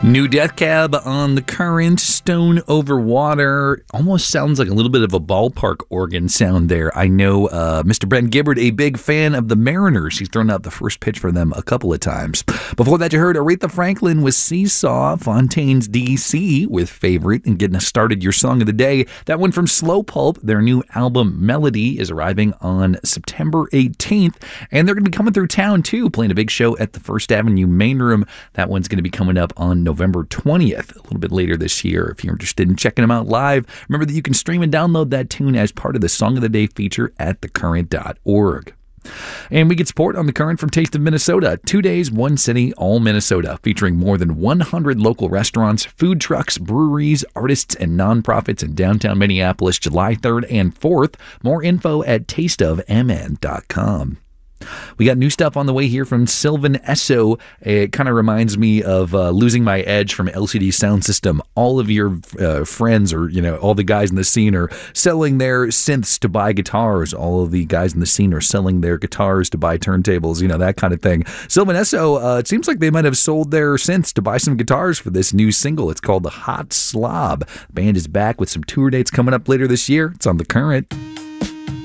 New Death Cab on the Current, Stone Over Water. Almost sounds like a little bit of a ballpark organ sound there. I know Mr. Brent Gibbard, a big fan of the Mariners. He's thrown out the first pitch for them a couple of times. Before that, you heard Aretha Franklin with Seesaw, Fontaine's DC with Favorite, and getting us started your song of the day. That one from Slow Pulp. Their new album, Melody, is arriving on September 18th, and they're going to be coming through town, too, playing a big show at the First Avenue Main Room. That one's going to be coming up on November 20th, a little bit later this year. If you're interested in checking them out live, remember that you can stream and download that tune as part of the Song of the Day feature at thecurrent.org. And we get support on The Current from Taste of Minnesota. 2 days, one city, all Minnesota, featuring more than 100 local restaurants, food trucks, breweries, artists, and nonprofits in downtown Minneapolis, July 3rd and 4th. More info at tasteofmn.com. We got new stuff on the way here from Sylvan Esso. It kind of reminds me of Losing My Edge from LCD Soundsystem. All of your friends, or all the guys in the scene are selling their synths to buy guitars. All of the guys in the scene are selling their guitars to buy turntables, that kind of thing. Sylvan Esso, it seems like they might have sold their synths to buy some guitars for this new single. It's called The Hot Slob. The band is back with some tour dates coming up later this year. It's on The Current.